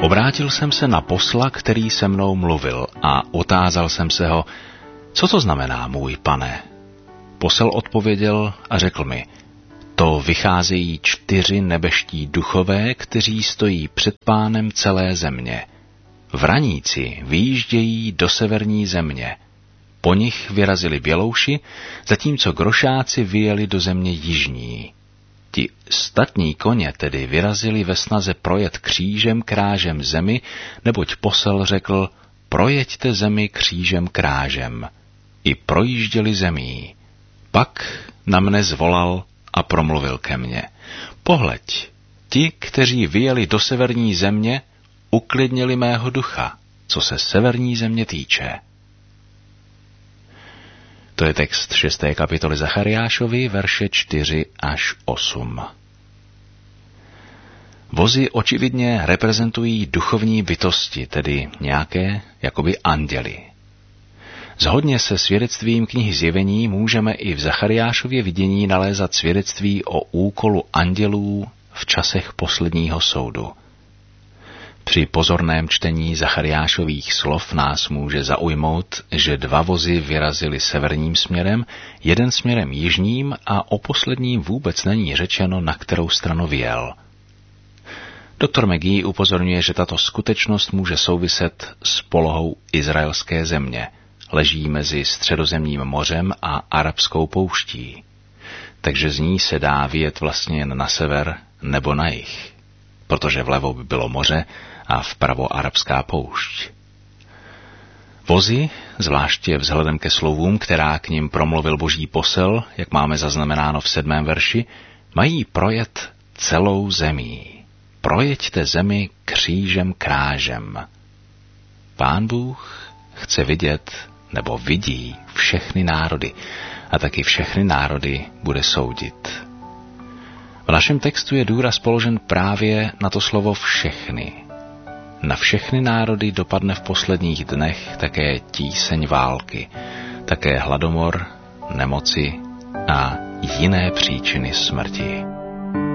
Obrátil jsem se na posla, který se mnou mluvil, a otázal jsem se ho, co to znamená, můj pane? Posel odpověděl a řekl mi, to vycházejí 4 nebeští duchové, kteří stojí před Pánem celé země. Vraníci vyjíždějí do severní země. Po nich vyrazili bělouši, zatímco grošáci vyjeli do země jižní. Ti statní koně tedy vyrazili ve snaze projet křížem krážem zemi, neboť posel řekl, projeďte zemi křížem krážem. I projížděli zemí. Pak na mne zvolal a promluvil ke mně. Pohleď, ti, kteří vyjeli do severní země, uklidnili mého ducha, co se severní země týče. To je text 6. kapitoly Zachariášovi, verše 4 až 8. Vozy očividně reprezentují duchovní bytosti, tedy nějaké jakoby anděli. Zhodně se svědectvím knihy Zjevení můžeme i v Zachariášově vidění nalézat svědectví o úkolu andělů v časech posledního soudu. Při pozorném čtení Zachariášových slov nás může zaujmout, že 2 vozy vyrazily severním směrem, jeden směrem jižním a o posledním vůbec není řečeno, na kterou stranu vyjel. Doktor McGee upozorňuje, že tato skutečnost může souviset s polohou izraelské země. Leží mezi Středozemním mořem a Arabskou pouští. Takže z ní se dá vyjet vlastně jen na sever nebo na jih, protože vlevo by bylo moře a vpravo Arabská poušť. Vozy, zvláště vzhledem ke slovům, která k nim promluvil boží posel, jak máme zaznamenáno v 7. verši, mají projet celou zemí. Projeďte zemi křížem krážem. Pán Bůh chce vidět nebo vidí všechny národy a taky všechny národy bude soudit. V našem textu je důraz položen právě na to slovo všechny. Na všechny národy dopadne v posledních dnech také tíseň války, také hladomor, nemoci a jiné příčiny smrti.